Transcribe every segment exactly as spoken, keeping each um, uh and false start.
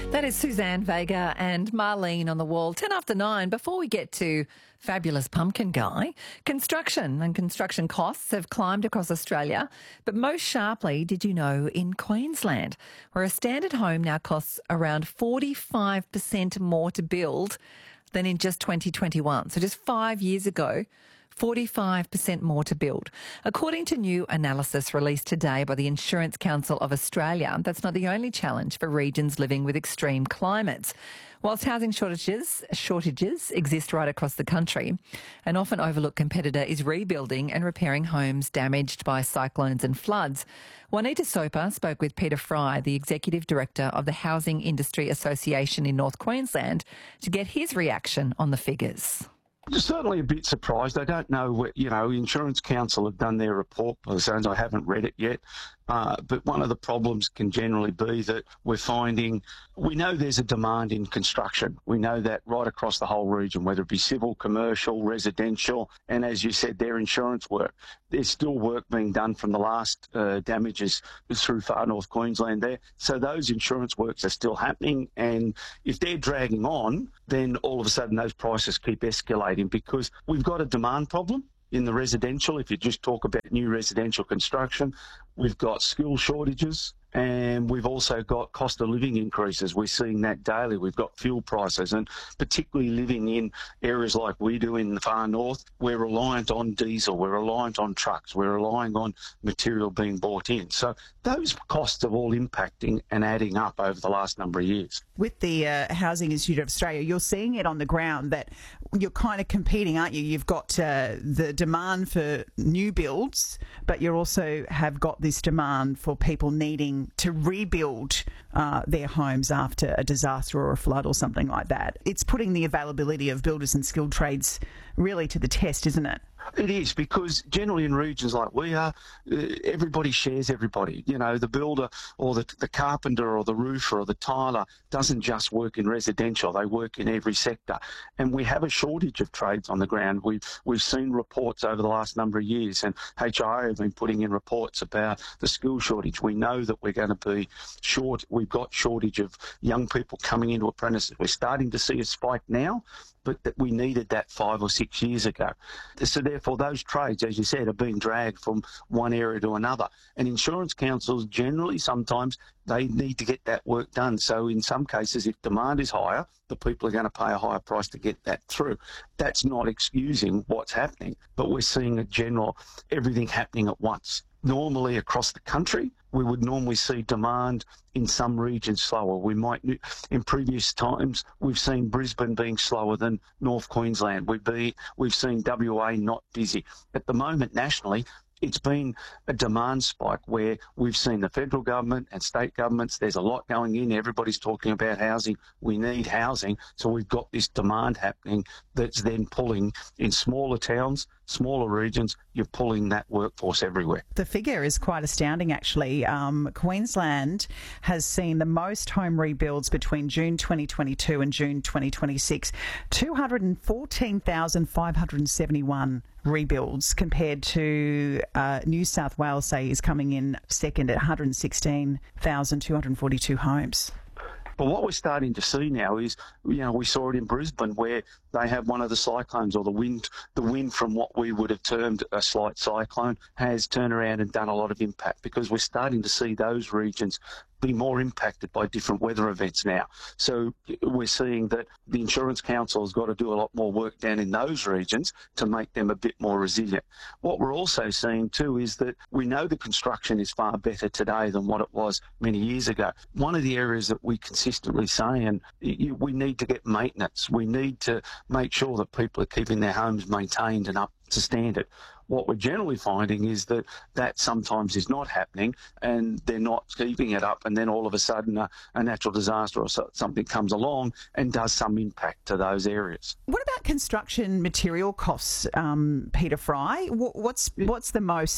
That is Suzanne Vega and Marlene on the wall. Ten after nine. Before we get to fabulous pumpkin guy, construction and construction costs have climbed across Australia, but most sharply, did you know, in Queensland, where a standard home now costs around forty-five percent more to build than in just twenty twenty-one. So just five years ago, forty-five percent more to build. According to new analysis released today by the Insurance Council of Australia, that's not the only challenge for regions living with extreme climates. Whilst housing shortages shortages exist right across the country, an often overlooked competitor is rebuilding and repairing homes damaged by cyclones and floods. Juanita Soper spoke with Peter Fry, the Executive Director of the Housing Industry Association in North Queensland, to get his reaction on the figures. Certainly a bit surprised. I don't know what, you know, Insurance Council have done their report. By the sounds, I haven't read it yet. Uh, but one of the problems can generally be that we're finding, we know there's a demand in construction. We know that right across the whole region, whether it be civil, commercial, residential, and as you said, their insurance work. There's still work being done from the last uh, damages through far north Queensland there. So those insurance works are still happening. And if they're dragging on, then all of a sudden those prices keep escalating because we've got a demand problem. In the residential, if you just talk about new residential construction, we've got skill shortages and we've also got cost of living increases. We're seeing that daily. We've got fuel prices, and particularly living in areas like we do in the far north, we're reliant on diesel, we're reliant on trucks, we're relying on material being bought in. So those costs are all impacting and adding up over the last number of years. With the uh, Housing Institute of Australia, you're seeing it on the ground that you're kind of competing, aren't you? You've got uh, the demand for new builds, but you also have got this demand for people needing to rebuild uh, their homes after a disaster or a flood or something like that. It's putting the availability of builders and skilled trades really to the test, isn't it? It is, because generally in regions like we are, everybody shares everybody. You know, the builder or the, the carpenter or the roofer or the tiler doesn't just work in residential, they work in every sector. And we have a shortage of trades on the ground. We've, we've seen reports over the last number of years, and H I A have been putting in reports about the skill shortage. We know that we're going to be short, we've got shortage of young people coming into apprentices. We're starting to see a spike now, but that we needed that five or six years ago. So therefore, those trades, as you said, are being dragged from one area to another. And insurance councils generally, sometimes, they need to get that work done. So in some cases, if demand is higher, the people are going to pay a higher price to get that through. That's not excusing what's happening, but we're seeing a general, everything happening at once. Normally across the country, we would normally see demand in some regions slower. We might, in previous times, we've seen Brisbane being slower than North Queensland. We've, be, we've seen W A not busy. At the moment, nationally, it's been a demand spike where we've seen the federal government and state governments, there's a lot going in, everybody's talking about housing, we need housing, so we've got this demand happening that's then pulling in smaller towns, smaller regions, you're pulling that workforce everywhere. The figure is quite astounding, actually. Um, Queensland has seen the most home rebuilds between June twenty twenty-two and June twenty twenty-six, two hundred fourteen thousand five hundred seventy-one rebuilds, compared to uh, New South Wales, say, is coming in second at one hundred sixteen thousand two hundred forty-two homes. But what we're starting to see now is, you know, we saw it in Brisbane where they have one of the cyclones, or the wind, the wind from what we would have termed a slight cyclone has turned around and done a lot of impact, because we're starting to see those regions be more impacted by different weather events now. So we're seeing that the Insurance Council has got to do a lot more work down in those regions to make them a bit more resilient. What we're also seeing too is that we know the construction is far better today than what it was many years ago. One of the areas that we consistently say, and we need to get maintenance, we need to make sure that people are keeping their homes maintained and up to standard. What we're generally finding is that that sometimes is not happening, and they're not keeping it up, and then all of a sudden a, a natural disaster or so, something comes along and does some impact to those areas. What about construction material costs, um, Peter Fry? What's, what's the most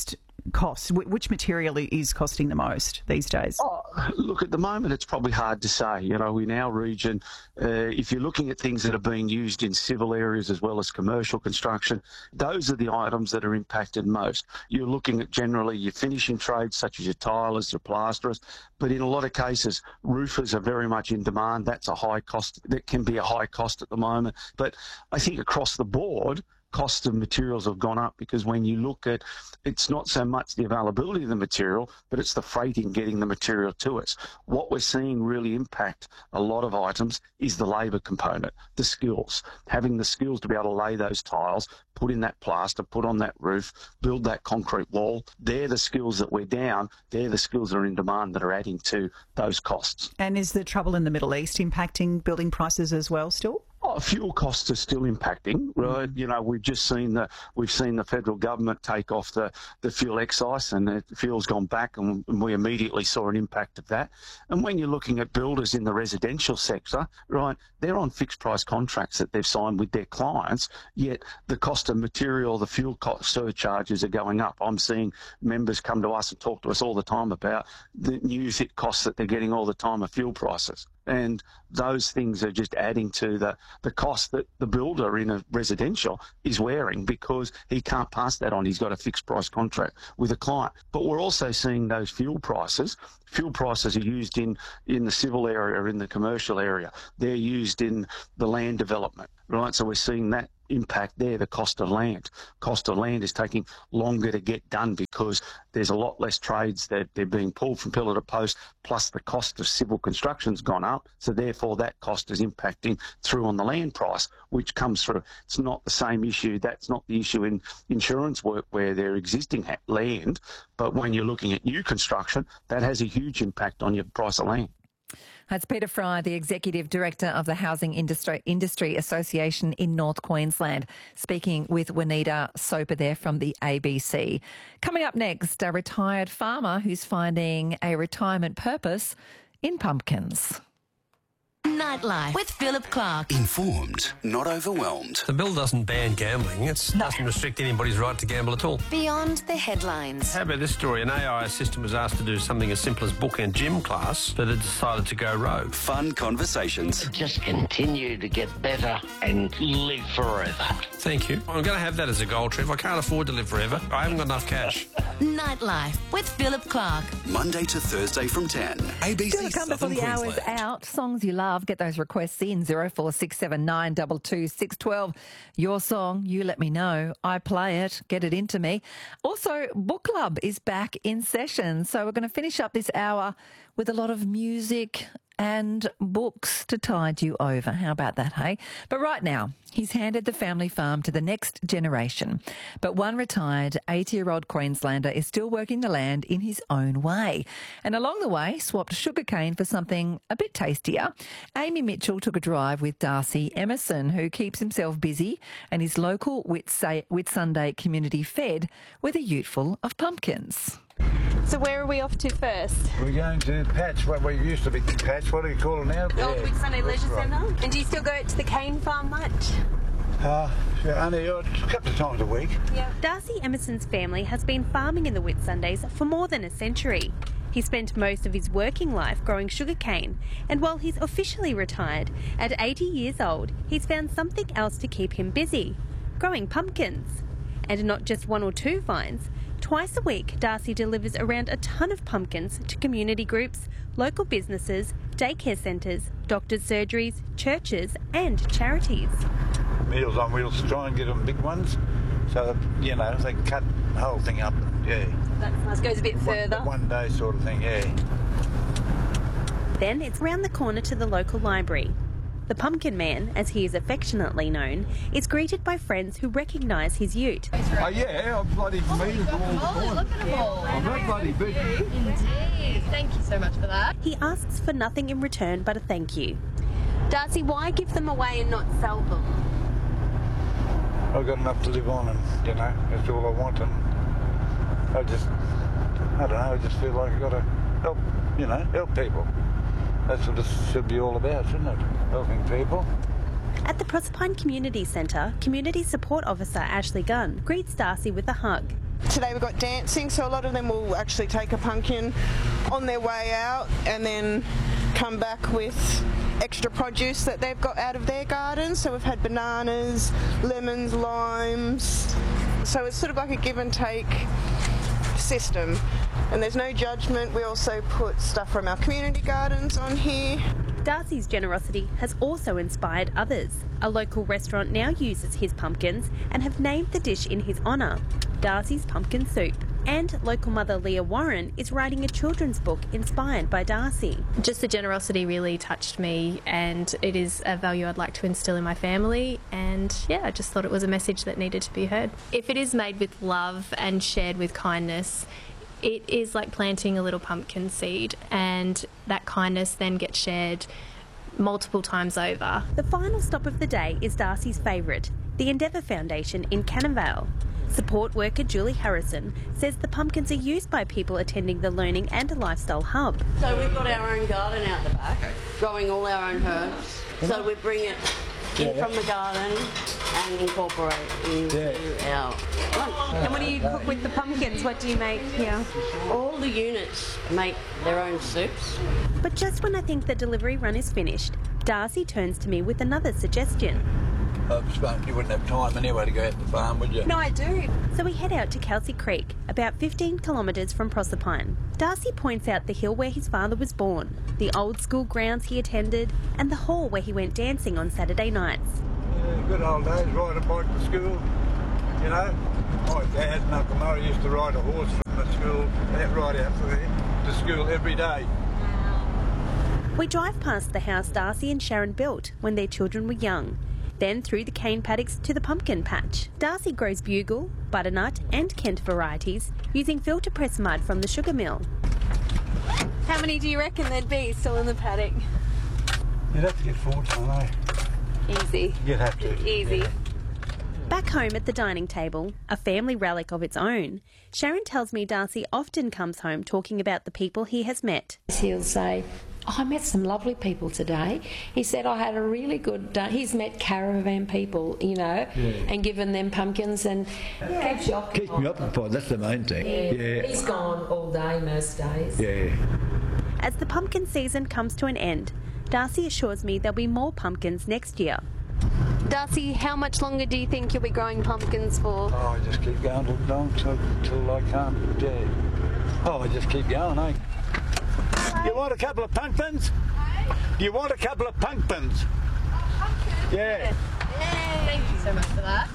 costs? Wh- which material is costing the most these days? Oh, look, at the moment, it's probably hard to say. You know, in our region, uh, if you're looking at things that are being used in civil areas as well as commercial construction, those are the items that are impacted most. You're looking at generally your finishing trades, such as your tilers, your plasterers, but in a lot of cases, roofers are very much in demand. That's a high cost. That can be a high cost at the moment. But I think across the board, costs of materials have gone up, because when you look at, it's not so much the availability of the material, but it's the freighting getting the material to us. What we're seeing really impact a lot of items is the labour component, the skills, having the skills to be able to lay those tiles, put in that plaster, put on that roof, build that concrete wall. They're the skills that we're down. They're the skills that are in demand that are adding to those costs. And is the trouble in the Middle East impacting building prices as well still? Oh, fuel costs are still impacting, right? You know, we've just seen the we've seen the federal government take off the, the fuel excise, and the fuel's gone back, and we immediately saw an impact of that. And when you're looking at builders in the residential sector, right, they're on fixed price contracts that they've signed with their clients, yet the cost of material, the fuel cost surcharges are going up. I'm seeing members come to us and talk to us all the time about the news hit costs that they're getting all the time of fuel prices. And those things are just adding to the, the cost that the builder in a residential is wearing, because he can't pass that on. He's got a fixed price contract with a client. But we're also seeing those fuel prices. Fuel prices are used in, in the civil area, in the commercial area. They're used in the land development, right? So we're seeing that impact there, the cost of land. Cost of land is taking longer to get done because there's a lot less trades that they're being pulled from pillar to post, plus the cost of civil construction's gone up. So therefore that cost is impacting through on the land price, which comes through. It's not the same issue. That's not the issue in insurance work where they're existing land. But when you're looking at new construction, that has a huge impact on your price of land. That's Peter Fry, the Executive Director of the Housing Industry, Industry Association in North Queensland, speaking with Juanita Soper there from the A B C. Coming up next, a retired farmer who's finding a retirement purpose in pumpkins. Nightlife with Philip Clark. Informed, not overwhelmed. The bill doesn't ban gambling. It no. doesn't restrict anybody's right to gamble at all. Beyond the headlines. How about this story? An A I assistant was asked to do something as simple as book a gym class, but it decided to go rogue. Fun conversations. Just continue to get better and live forever. Thank you. I'm going to have that as a goal, Trev. I can't afford to live forever. I haven't got enough cash. Nightlife with Philip Clark. Monday to Thursday from ten. A B C Still to come before the Queensland. hour's out. Songs you love. Get those requests in. zero four six seven nine two two six one two. Your song, you let me know. I play it. Get it into me. Also, Book Club is back in session. So we're going to finish up this hour with a lot of music and books to tide you over. How about that, hey? But right now, he's handed the family farm to the next generation. But one retired eighty-year-old Queenslander is still working the land in his own way. And along the way, swapped sugarcane for something a bit tastier. Amy Mitchell took a drive with Darcy Emerson, who keeps himself busy and his local Whitsunday community fed with a ute full of pumpkins. So where are we off to first? We're going to Patch, what we used to be Patch, what do you call it now? Oh, yeah. Whitsunday Leisure Right. Centre. And do you still go to the cane farm much? Uh, yeah, only uh, a couple of times a week. Yeah. Darcy Emerson's family has been farming in the Whitsundays for more than a century. He spent most of his working life growing sugarcane, and while he's officially retired, at eighty years old, he's found something else to keep him busy, growing pumpkins. And not just one or two vines. Twice a week, Darcy delivers around a ton of pumpkins to community groups, local businesses, daycare centres, doctors' surgeries, churches and charities. Meals on Wheels to try and get them big ones, so that, you know, they can cut the whole thing up, yeah. That's nice, goes a bit further. One, one day sort of thing, yeah. Then it's round the corner to the local library. The Pumpkin Man, as he is affectionately known, is greeted by friends who recognise his ute. Oh yeah, I've bloody oh meetings all the time. Look at them all. I'm not bloody busy. Indeed. Thank you so much for that. He asks for nothing in return but a thank you. Darcy, why give them away and not sell them? I've got enough to live on, and, you know, that's all I want, and I just, I don't know, I just feel like I've got to help, you know, help people. That's what this should be all about, shouldn't it? Helping people. At the Proserpine Community Centre, Community Support Officer Ashley Gunn greets Darcy with a hug. Today we've got dancing, so a lot of them will actually take a pumpkin on their way out and then come back with extra produce that they've got out of their gardens. So we've had bananas, lemons, limes. So it's sort of like a give and take system. And there's no judgment. We also put stuff from our community gardens on here. Darcy's generosity has also inspired others. A local restaurant now uses his pumpkins and have named the dish in his honour, Darcy's Pumpkin Soup. And local mother Leah Warren is writing a children's book inspired by Darcy. Just the generosity really touched me, and it is a value I'd like to instill in my family, and yeah, I just thought it was a message that needed to be heard. If it is made with love and shared with kindness, it is like planting a little pumpkin seed, and that kindness then gets shared multiple times over. The final stop of the day is Darcy's favourite, the Endeavour Foundation in Cannon Vale. Support worker Julie Harrison says the pumpkins are used by people attending the Learning and Lifestyle Hub. So we've got our own garden out the back, growing all our own herbs. So we bring it in from the garden and incorporate into our lunch. And what do you cook with the pumpkins? What do you make here? All the units make their own soups. But just when I think the delivery run is finished, Darcy turns to me with another suggestion. I suppose you wouldn't have time anyway to go out to the farm, would you? No, I do. So we head out to Kelsey Creek, about fifteen kilometres from Proserpine. Darcy points out the hill where his father was born, the old school grounds he attended, and the hall where he went dancing on Saturday nights. Yeah, good old days, ride a bike to school, you know. My dad, and Uncle Murray, used to ride a horse from the school, out right out there, to school every day. We drive past the house Darcy and Sharon built when their children were young. Then through the cane paddocks to the pumpkin patch. Darcy grows bugle, butternut and Kent varieties using filter press mud from the sugar mill. How many do you reckon there'd be still in the paddock? You'd have to get fourteen, eh? Easy. You'd have to. Easy. Yeah. Back home at the dining table, a family relic of its own, Sharon tells me Darcy often comes home talking about the people he has met. He'll say, oh, I met some lovely people today. He said I had a really good day. He's met caravan people, you know, yeah. and given them pumpkins and yeah. keeps you occupied. Keeps me occupied, that's the main thing. Yeah. yeah. He's gone all day most days. Yeah. As the pumpkin season comes to an end, Darcy assures me there'll be more pumpkins next year. Darcy, how much longer do you think you'll be growing pumpkins for? Oh, I just keep going till, long, till, till I can't, yeah. Oh, I just keep going, eh? You want a couple of pumpkins? Do you want a couple of pumpkins? Oh, pumpkins? Yeah. Yay. Thank you so much for that.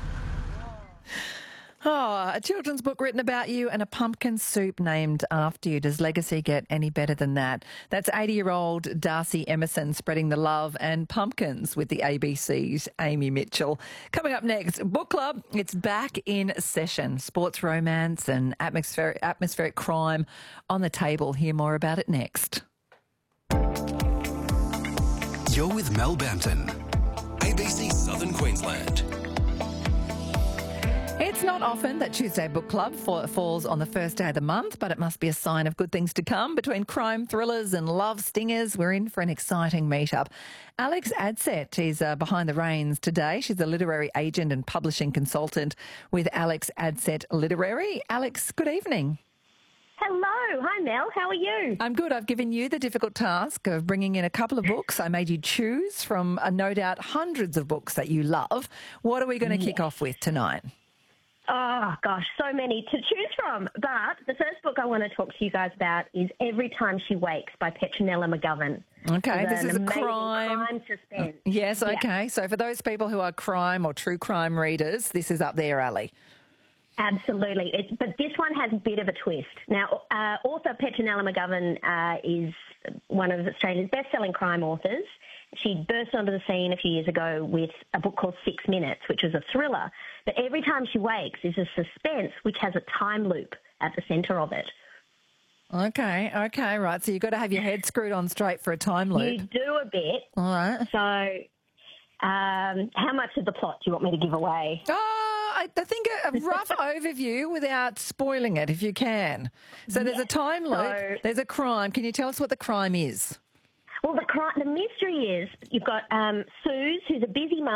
Oh, a children's book written about you and a pumpkin soup named after you. Does legacy get any better than that? That's eighty-year-old Darcy Emerson spreading the love and pumpkins with the A B C's Amy Mitchell. Coming up next, Book Club. It's back in session. Sports romance and atmospheric, atmospheric crime on the table. Hear more about it next. You're with Mel Bampton, A B C Southern Queensland. It's not often that Tuesday Book Club fa- falls on the first day of the month, but it must be a sign of good things to come. Between crime thrillers and love stingers, we're in for an exciting meetup. Alex Adset is uh, behind the reins today. She's a literary agent and publishing consultant with Alex Adset Literary. Alex, good evening. Hello. Hi, Mel. How are you? I'm good. I've given you the difficult task of bringing in a couple of books. I made you choose from, uh, no doubt, hundreds of books that you love. What are we going to yes. kick off with tonight? Oh, gosh, so many to choose from. But the first book I want to talk to you guys about is Every Time She Wakes by Petronella McGovern. Okay, this is a crime. crime suspense. Yes, okay. Yeah. So for those people who are crime or true crime readers, this is up their alley. Absolutely. It's, but this one has a bit of a twist. Now, uh, author Petronella McGovern uh, is one of Australia's best-selling crime authors. She burst onto the scene a few years ago with a book called Six Minutes, which was a thriller. But Every Time She Wakes is a suspense which has a time loop at the centre of it. Okay, okay, right. So you've got to have your head screwed on straight for a time loop. You do a bit. All right. So um, how much of the plot do you want me to give away? Oh, I, I think a, a rough overview without spoiling it, if you can. So there's a time loop, so, there's a crime. Can you tell us what the crime is? Well, the, crime, the mystery is you've got um, Suze, who's a busy mum,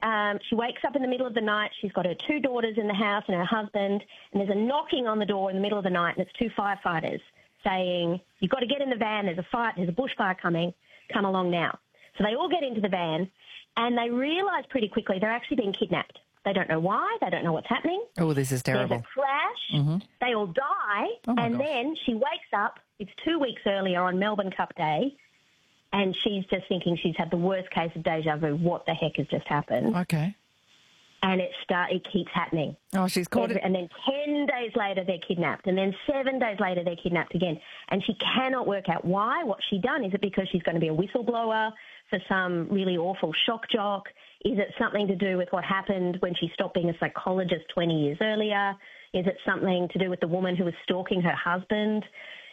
um, she wakes up in the middle of the night. She's got her two daughters in the house and her husband, and there's a knocking on the door in the middle of the night, and it's two firefighters saying, you've got to get in the van. There's a fight. There's a bushfire coming. Come along now. So they all get into the van, and they realise pretty quickly they're actually being kidnapped. They don't know why. They don't know what's happening. Oh, this is terrible. There's a crash. Mm-hmm. They all die. Oh my and gosh. then she wakes up. It's two weeks earlier on Melbourne Cup Day. And she's just thinking she's had the worst case of deja vu. What the heck has just happened? Okay. And it start, it keeps happening. Oh, she's caught Every, it. And then ten days later, they're kidnapped. And then seven days later, they're kidnapped again. And she cannot work out why. What's she done? Is it because she's going to be a whistleblower for some really awful shock jock? Is it something to do with what happened when she stopped being a psychologist twenty years earlier? Is it something to do with the woman who was stalking her husband?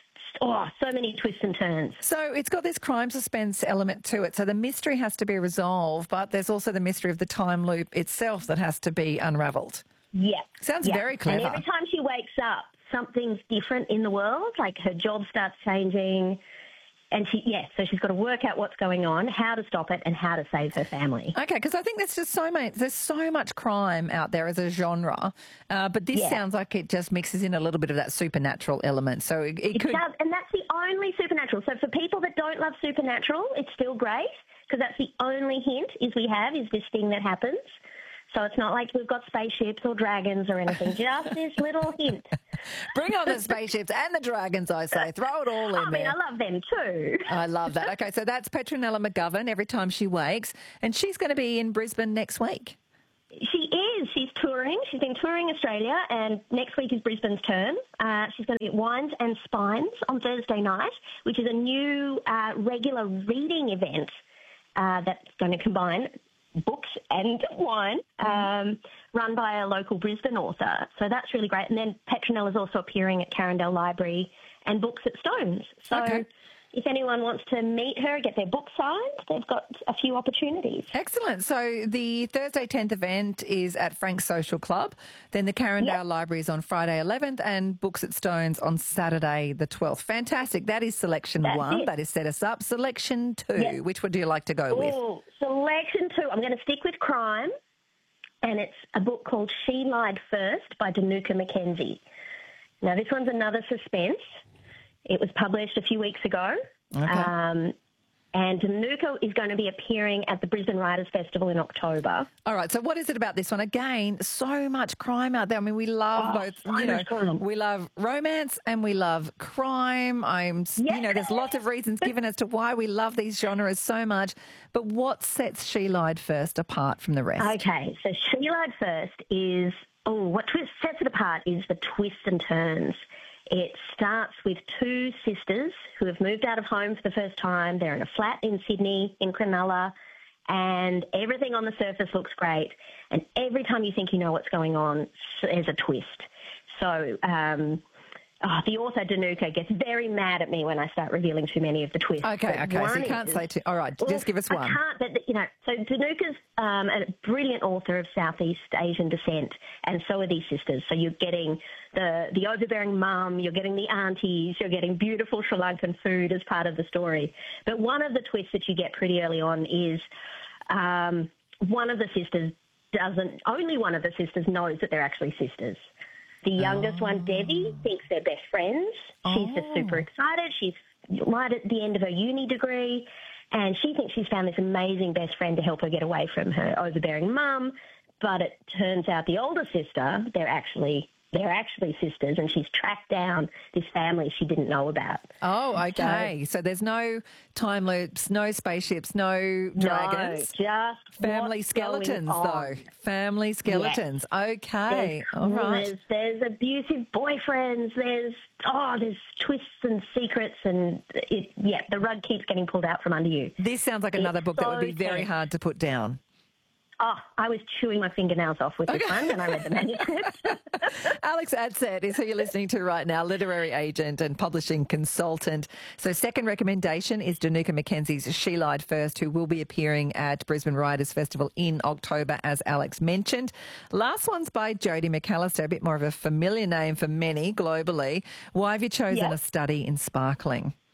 Oh, so many twists and turns. So it's got this crime suspense element to it. So the mystery has to be resolved, but there's also the mystery of the time loop itself that has to be unravelled. Yeah. Sounds yeah. very clever. And every time she wakes up, something's different in the world. Like her job starts changing. And she, yeah, so she's got to work out what's going on, how to stop it, and how to save her family. Okay, because I think there's just so many, there's so much crime out there as a genre, uh, but this Yeah. sounds like it just mixes in a little bit of that supernatural element. So it, it It could. does, and that's the only supernatural. So for people that don't love supernatural, it's still great because that's the only hint is we have is this thing that happens. So it's not like we've got spaceships or dragons or anything, just this little hint. Bring on the spaceships and the dragons, I say. Throw it all in I mean, there. I love them too. I love that. Okay, so that's Petronella McGovern every time she wakes, and she's going to be in Brisbane next week. She is. She's touring. She's been touring Australia, and next week is Brisbane's turn. Uh, she's going to be at Wines and Spines on Thursday night, which is a new uh, regular reading event uh, that's going to combine books and wine, um, run by a local Brisbane author. So that's really great. And then Petronella's also appearing at Carindale Library and Books at Stones. So Okay. if anyone wants to meet her, get their book signed, they've got a few opportunities. Excellent. So the Thursday tenth event is at Frank's Social Club. Then the Carindale Yep. Library is on Friday eleventh and Books at Stones on Saturday the twelfth. Fantastic. That is selection That's one. it. That is set us up. Selection two. Yep. Which one do you like to go with? Ooh, selection two. I'm going to stick with crime, and it's a book called She Lied First by Danuka McKenzie. Now, this one's another suspense. It was published a few weeks ago. Okay. Um, and Danuka is going to be appearing at the Brisbane Writers Festival in October. All right. So what is it about this one? Again, so much crime out there. I mean, we love Oh, both, so you know, much crime. we love romance and we love crime. I'm, s- you know, there's lots of reasons given as to why we love these genres so much. But what sets She Lied First apart from the rest? Okay, so She Lied First is, oh, what twist sets it apart is the twists and turns. It starts with two sisters who have moved out of home for the first time. They're in a flat in Sydney, in Cronulla, and everything on the surface looks great. And every time you think you know what's going on, there's a twist. So um, oh, the author, Danuka, gets very mad at me when I start revealing too many of the twists. Okay, But okay. So one you can't is- say two. All right. Well, Just give us one. I can't, but, you know, so Danuka's um, a brilliant author of Southeast Asian descent, and so are these sisters. So you're getting the, the overbearing mum, you're getting the aunties, you're getting beautiful Sri Lankan food as part of the story. But one of the twists that you get pretty early on is um, one of the sisters doesn't, only one of the sisters knows that they're actually sisters. The youngest one, Debbie, thinks they're best friends. She's just super excited. She's right at the end of her uni degree, and she thinks she's found this amazing best friend to help her get away from her overbearing mum. But it turns out the older sister, they're actually they're actually sisters, and she's tracked down this family she didn't know about. Oh, okay. So, so there's no time loops, no spaceships, no dragons. No, just family what's skeletons, going on. though. Family skeletons. Okay. There's, All right. There's, there's abusive boyfriends. There's oh, there's twists and secrets, and it, yeah, the rug keeps getting pulled out from under you. This sounds like another It's book that would so be very tense. hard to put down. Oh, I was chewing my fingernails off with this one when I read the manuscript. Alex Adsett is who you're listening to right now, literary agent and publishing consultant. So second recommendation is Danuka McKenzie's She Lied First, who will be appearing at Brisbane Writers Festival in October, as Alex mentioned. Last one's by Jodie McAllister, a bit more of a familiar name for many globally. Why have you chosen Yep. a study in sparkling?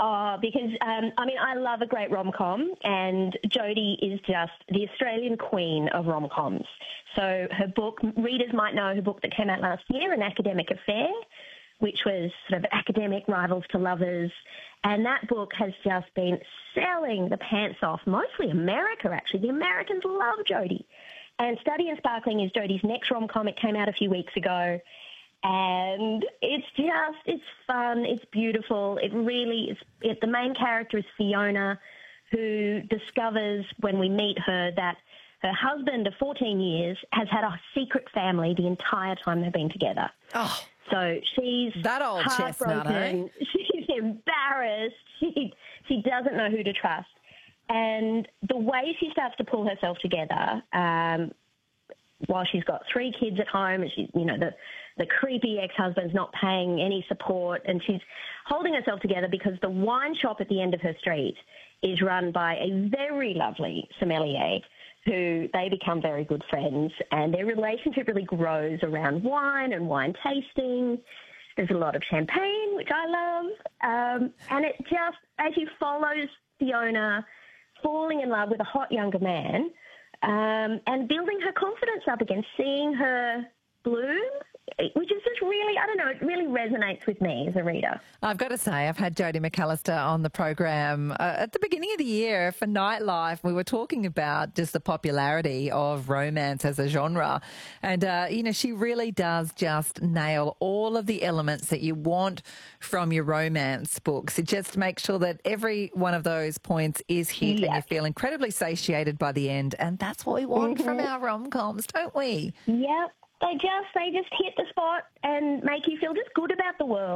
Oh, because, um, I mean, I love a great rom-com, and Jodie is just the Australian queen of rom-coms. So her book, readers might know her book that came out last year, An Academic Affair, which was sort of academic rivals to lovers. And that book has just been selling the pants off, mostly America, actually. The Americans love Jodie. And Study in Sparkling is Jodie's next rom-com. It came out a few weeks ago. And it's just, it's fun, it's beautiful. It really is, it, the main character is Fiona, who discovers when we meet her that her husband of fourteen years has had a secret family the entire time they've been together. Oh, so she's that old chestnut, eh? She's embarrassed. She, she doesn't know who to trust. And the way she starts to pull herself together, um, while she's got three kids at home, and she's, you know, the, the creepy ex-husband's not paying any support, and she's holding herself together because the wine shop at the end of her street is run by a very lovely sommelier who they become very good friends, and their relationship really grows around wine and wine tasting. There's a lot of champagne, which I love, um, and it just, as you follow Fiona falling in love with a hot younger man, Um, and building her confidence up again, seeing her bloom, which is just really, I don't know, it really resonates with me as a reader. I've got to say, I've had Jodie McAllister on the program uh, at the beginning of the year for Nightlife. We were talking about just the popularity of romance as a genre. And, uh, you know, she really does just nail all of the elements that you want from your romance books. It just makes sure that every one of those points is hit Yes. and you feel incredibly satiated by the end. And that's what we want Mhm. from our rom-coms, don't we? Yep. They just, they just hit the spot and make you feel just good about the world.